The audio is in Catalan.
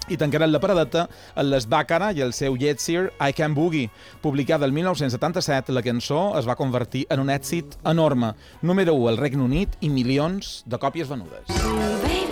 I tancarem la paradeta amb les Bàcara i el seu Yetsier I Can Boogie. Publicada el 1977, la cançó es va convertir en un èxit enorme. Número 1 al Regne Unit i milions de còpies venudes.